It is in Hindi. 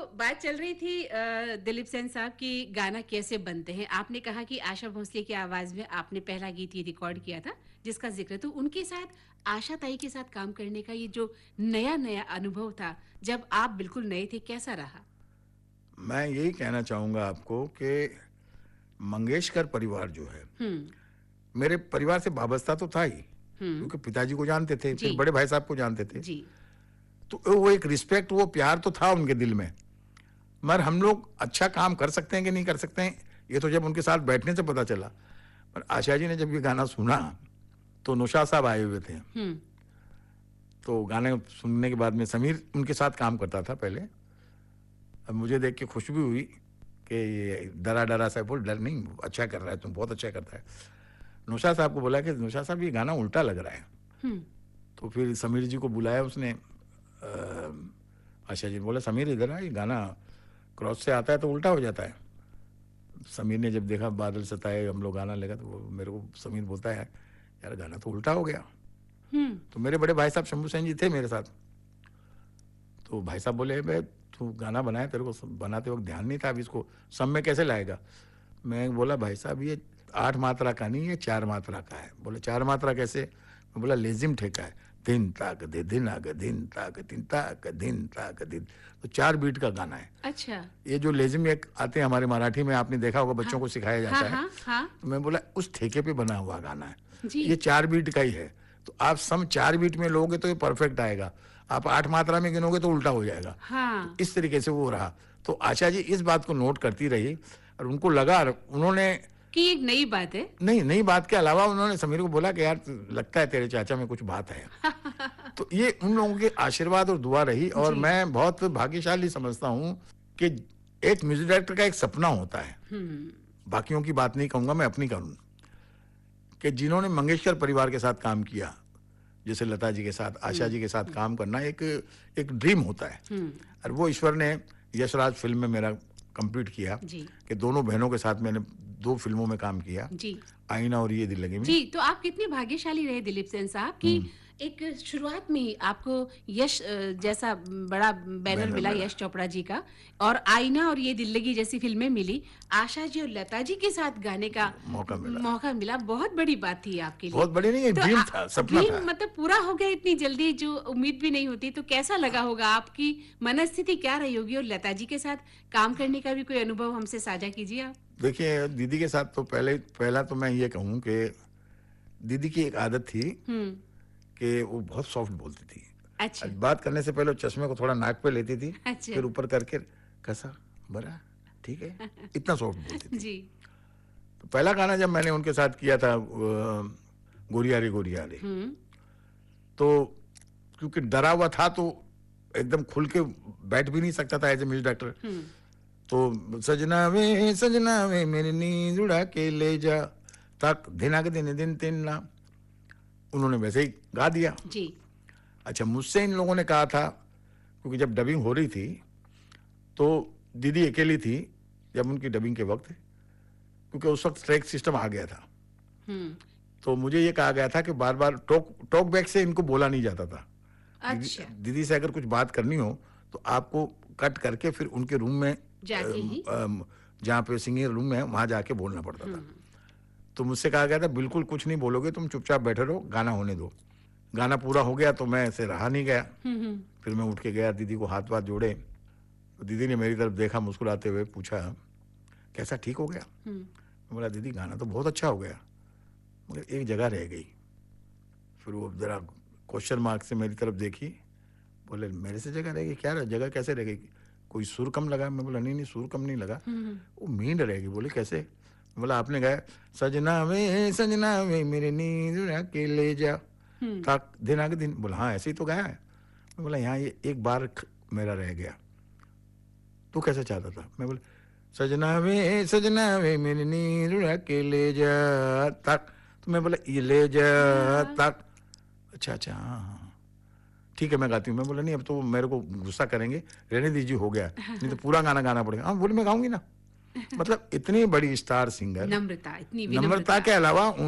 बात चल रही थी दिलीप सेन साहब की गाना कैसे बनते हैं। आपने कहा कि आशा भोसले की आवाज में आपने पहला गीत ये रिकॉर्ड किया था जिसका जिक्र, तो उनके साथ आशा ताई के साथ काम करने का ये जो नया नया अनुभव था जब आप बिल्कुल नए थे, कैसा रहा? मैं यही कहना चाहूँगा आपको कि मंगेशकर परिवार जो है, हम्म। मेरे परिवार से वाबस्ता तो था ही, हम्म। क्योंकि पिताजी को जानते थे, जी। फिर बड़े भाई साहब को जानते थे, जी। तो वो एक रिस्पेक्ट, वो प्यार तो था उनके दिल में। मगर हम लोग अच्छा काम कर सकते हैं कि नहीं कर सकते हैं, ये तो जब उनके साथ बैठने से पता चला। पर आशा जी ने जब ये गाना सुना तो नौशाद साहब आए हुए थे, हम्म। तो गाने सुनने के बाद में समीर उनके साथ काम करता था पहले। अब मुझे देख के खुशी भी हुई कि ये डरा डरा सा, बोल डर नहीं, अच्छा कर रहा है, तुम बहुत अच्छा करता है। नौशाद साहब को बोला कि नौशाद साहब ये गाना उल्टा लग रहा है। हम्म। तो फिर समीर जी को बुलाया उसने। आशा जी बोला, समीर इधर आ, ये गाना क्रॉस से आता है तो उल्टा हो जाता है। समीर ने जब देखा बादल सताए हम लोग गाना लगा, तो वो मेरे को समीर बोलता है, यार गाना तो उल्टा हो गया। तो मेरे बड़े भाई साहब शंभू सेन जी थे मेरे साथ, तो भाई साहब बोले, भाई तू गाना बनाया, तेरे को बनाते वक्त ध्यान नहीं था, अब इसको सब में कैसे लाएगा? मैं बोला, भाई साहब ये 8 मात्रा का नहीं, ये 4 मात्रा का है। बोले 4 मात्रा कैसे? मैं बोला लेजिम ठेका है, दिन ताक दे दिन आग दिन ताक दिन ताक दिन ताक दिन, तो 4 बीट का गाना है। अच्छा। ये जो लेजिम एक आते हैं हमारे मराठी में, आपने देखा होगा, बच्चों को सिखाया जाता है। हाँ, हाँ। तो मैं बोला उस ठेके पे बना हुआ गाना है, जी। ये 4 बीट का ही है, तो आप सम 4 बीट में लोगे तो ये परफेक्ट आएगा, आप 8 मात्रा में गिनोगे तो उल्टा हो जाएगा। हाँ। तो इस तरीके से वो रहा। तो आशा जी इस बात को नोट करती रही और उनको लगा, उन्होंने कि एक नई बात है। नहीं, नई बात के अलावा उन्होंने समीर को बोला कि यार लगता है तेरे चाचा में कुछ बात है। तो ये उन लोगों के आशीर्वाद और दुआ रही, और जी। मैं बहुत भाग्यशाली समझता हूँ कि एक म्यूजिक डायरेक्टर का एक सपना होता है, बाकियों की बात नहीं कहूंगा, मैं अपनी करूँ, कि जिन्होंने मंगेशकर परिवार के साथ काम किया, जैसे लता जी के साथ, आशा जी के साथ काम करना एक ड्रीम होता है। और वो ईश्वर ने यशराज फिल्म में मेरा कंप्लीट किया जी। कि दोनों बहनों के साथ मैंने 2 फिल्मों में काम किया, जी। आईना और ये दिल लगी में। जी, तो आप कितने भाग्यशाली रहे दिलीप सेन साहब कि एक शुरुआत में ही आपको यश जैसा बड़ा बैनर मिला, यश चोपड़ा जी का, और आईना और ये दिल लगी जैसी फिल्में मिली, आशा जी और लता जी के साथ गाने का मौका मिला। बहुत बड़ी बात थी आपके लिए। बहुत बड़ी नहीं, एक ड्रीम था, सपना था। मतलब पूरा हो गया इतनी जल्दी, जो उम्मीद भी नहीं होती। तो कैसा लगा होगा, आपकी मनस्थिति क्या रही होगी? और लता जी के साथ काम करने का भी कोई अनुभव हमसे साझा कीजिए आप। देखिए, दीदी के साथ तो पहला तो मैं ये कहूँ कि दीदी की एक आदत थी कि वो बहुत सॉफ्ट बोलती थी। अच्छा। बात करने से पहले चश्मे को थोड़ा नाक पे लेती थी, अच्छा। फिर ऊपर करके कैसा बड़ा ठीक है, इतना सॉफ्ट बोलती थी। जी। तो पहला गाना जब मैंने उनके साथ किया था गोरिया रे गोरिया रे, तो क्योंकि डरा हुआ था तो एकदम खुल के बैठ भी नहीं सकता था एज ए म्यूजिक डायरेक्टर। तो सजना वे मेरी नींद उड़ा के ले जा, तक दिना के दिन तीन ना, उन्होंने वैसे ही गा दिया। जी। अच्छा, मुझसे इन लोगों ने कहा था, क्योंकि जब डबिंग हो रही थी तो दीदी अकेली थी जब उनकी डबिंग के वक्त, क्योंकि उस वक्त ट्रैक सिस्टम आ गया था। तो मुझे ये कहा गया था कि बार बार टॉक बैक से इनको बोला नहीं जाता था। अच्छा। दीदी से अगर कुछ बात करनी हो तो आपको कट करके फिर उनके रूम में जाके ही, जहाँ पे सिंगिंग रूम है वहां जाके बोलना पड़ता था। तो मुझसे कहा गया था बिल्कुल कुछ नहीं बोलोगे, तुम चुपचाप बैठे रहो, गाना होने दो। गाना पूरा हो गया तो मैं ऐसे रहा नहीं गया, फिर मैं उठ के गया, दीदी को हाथ वाथ जोड़े, तो दीदी ने मेरी तरफ देखा, मुस्कुराते हुए पूछा, कैसा ठीक हो गया? मैं बोला, दीदी गाना तो बहुत अच्छा हो गया, मगर एक जगह रह गई। फिर वो जरा क्वेश्चन मार्क से मेरी तरफ देखी, बोले मेरे से जगह रह गई? क्या जगह कैसे रह गई? कोई सुर कम लगा? मैं बोला नहीं, सुर कम नहीं लगा, वो मींड रहेगी। बोले कैसे? बोला आपने गाया सजना वे मेरे नींद उड़ा के ले जा, तक दिन आगे दिन। बोला हाँ ऐसे ही तो गाया है। मैं बोला यहाँ ये एक बार मेरा रह गया, तू कैसे चाहता था? मैं बोला सजना वे मेरी नींद उड़ा के ले जा, तक। तो मैं बोला ये ले जा तक, अच्छा हाँ ठीक है मैं गाती हूँ। मैं बोला नहीं अब तो मेरे को गुस्सा करेंगे, रहने दीजिए, हो गया, नहीं तो पूरा गाना गाना पड़ेगा। हाँ बोले मैं गाऊंगी ना। मतलब इतनी बड़ी स्टार सिंगर, नम्रता, इतनी नम्रता के अलावा